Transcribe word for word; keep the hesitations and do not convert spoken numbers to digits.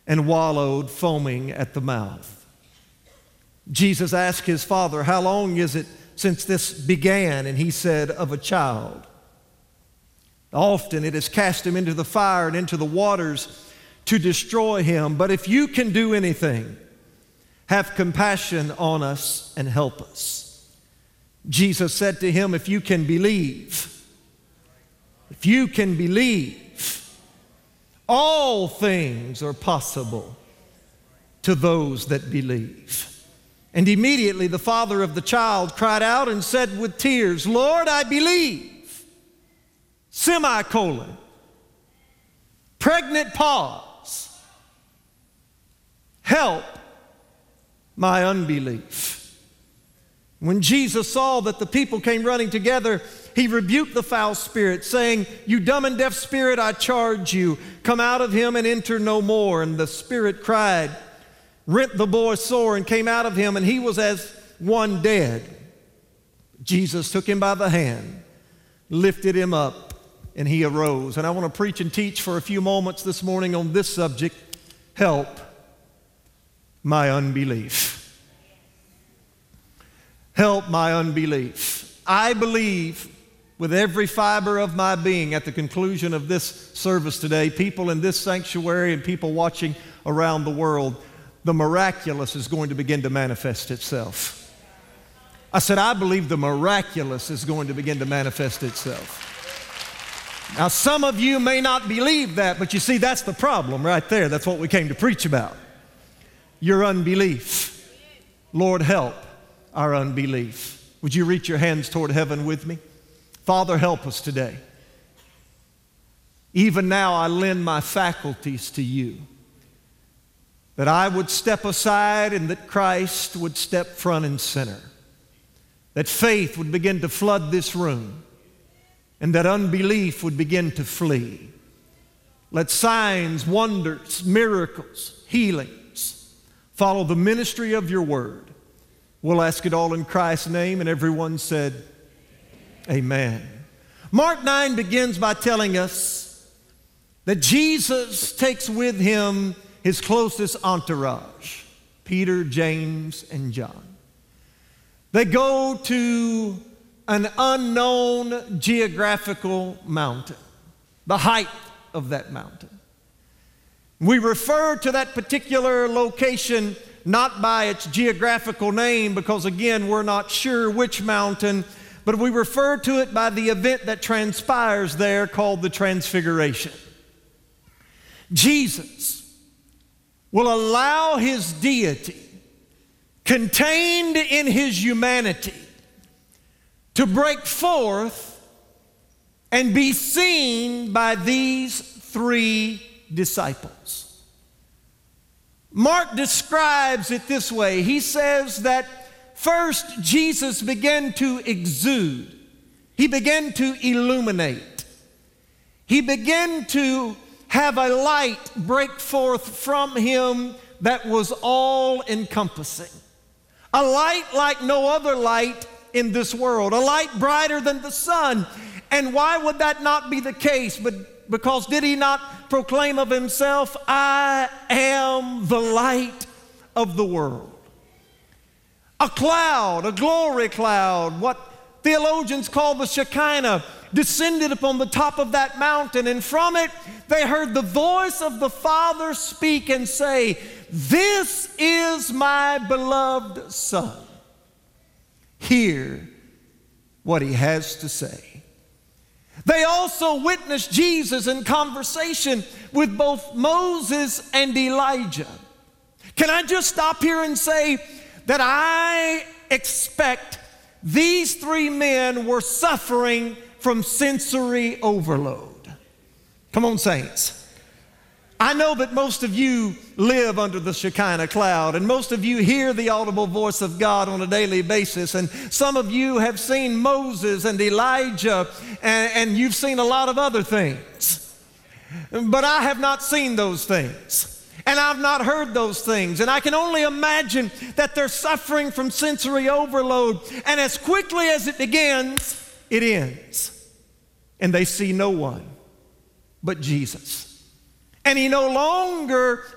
and wallowed, foaming at the mouth. Jesus asked his father, "How long is it since this began?" And he said, "Of a child. Often it has cast him into the fire and into the waters to destroy him. But if you can do anything, have compassion on us and help us." Jesus said to him, "If you can believe, if you can believe, all things are possible to those that believe." And immediately the father of the child cried out and said with tears, "Lord, I believe." Semicolon. Pregnant pause. Help my unbelief. When Jesus saw that the people came running together, he rebuked the foul spirit, saying, "You dumb and deaf spirit, I charge you, come out of him and enter no more." And the spirit cried, rent the boy sore, and came out of him, and he was as one dead. Jesus took him by the hand, lifted him up, and he arose. And I want to preach and teach for a few moments this morning on this subject: help my unbelief. Help my unbelief. I believe with every fiber of my being at the conclusion of this service today, people in this sanctuary and people watching around the world, the miraculous is going to begin to manifest itself. I said, I believe the miraculous is going to begin to manifest itself. Now, some of you may not believe that, but you see, that's the problem right there. That's what we came to preach about. Your unbelief. Lord, help our unbelief. Would you reach your hands toward heaven with me? Father, help us today. Even now, I lend my faculties to you, that I would step aside and that Christ would step front and center, that faith would begin to flood this room, and that unbelief would begin to flee. Let signs, wonders, miracles, healings follow the ministry of your word. We'll ask it all in Christ's name, and everyone said, amen. Mark nine begins by telling us that Jesus takes with him his closest entourage, Peter, James, and John. They go to an unknown geographical mountain, the height of that mountain. We refer to that particular location not by its geographical name, because again, we're not sure which mountain, but we refer to it by the event that transpires there called the Transfiguration. Jesus will allow his deity, contained in his humanity, to break forth and be seen by these three disciples. Mark describes it this way. He says that first Jesus began to exude. He began to illuminate. He began to have a light break forth from him that was all-encompassing. A light like no other light in this world, a light brighter than the sun. And why would that not be the case? But because did he not proclaim of himself, I am the light of the world? A cloud, a glory cloud, what theologians call the Shekinah, descended upon the top of that mountain, and from it they heard the voice of the Father speak and say, this is my beloved Son. Hear what he has to say. They also witnessed Jesus in conversation with both Moses and Elijah. Can I just stop here and say that I expect these three men were suffering from sensory overload? Come on, saints. I know that most of you live under the Shekinah cloud, and most of you hear the audible voice of God on a daily basis, and some of you have seen Moses and Elijah, and, and you've seen a lot of other things. But I have not seen those things, and I've not heard those things, and I can only imagine that they're suffering from sensory overload, and as quickly as it begins, it ends, and they see no one but Jesus. And he no longer